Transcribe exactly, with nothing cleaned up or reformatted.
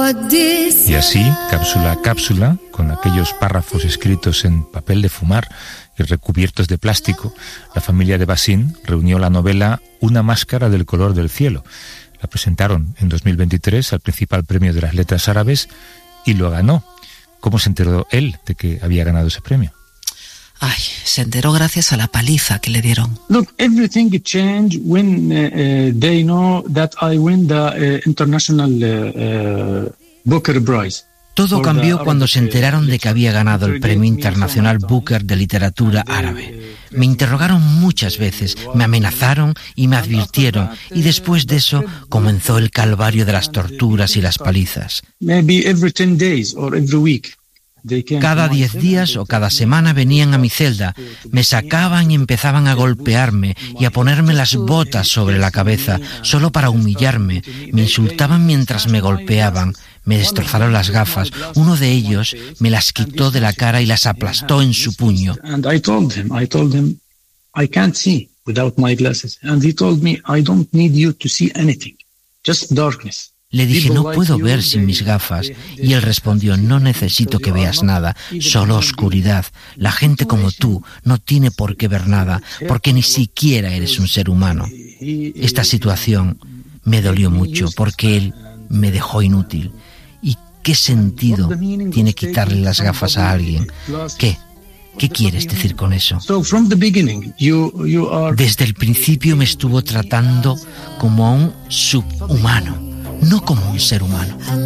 Y así, cápsula a cápsula, con aquellos párrafos escritos en papel de fumar y recubiertos de plástico, la familia de Bazin reunió la novela Una máscara del color del cielo. La presentaron en dos mil veintitrés al principal premio de las letras árabes y lo ganó. ¿Cómo se enteró él de que había ganado ese premio? Ay, se enteró gracias a la paliza que le dieron. Look, everything changed when uh, uh, they know that I win the uh, international uh, uh, Booker Prize. Todo cambió cuando se enteraron de que había ganado el Premio Internacional Booker de Literatura Árabe. Me interrogaron muchas veces, me amenazaron y me advirtieron, y después de eso comenzó el calvario de las torturas y las palizas. Maybe every ten days or every week. Cada diez días o cada semana venían a mi celda, me sacaban y empezaban a golpearme y a ponerme las botas sobre la cabeza, solo para humillarme. Me insultaban mientras me golpeaban, me destrozaron las gafas. Uno de ellos me las quitó de la cara y las aplastó en su puño. And I told him, I told him, I can't see without my glasses. And he told me, I don't need you to see anything, just darkness. Le dije, no puedo ver sin mis gafas. Y él respondió, no necesito que veas nada, solo oscuridad. La gente como tú no tiene por qué ver nada, porque ni siquiera eres un ser humano. Esta situación me dolió mucho, porque él me dejó inútil. ¿Y qué sentido tiene quitarle las gafas a alguien? ¿Qué? ¿Qué quieres decir con eso? Desde el principio me estuvo tratando como a un subhumano, no como un ser humano.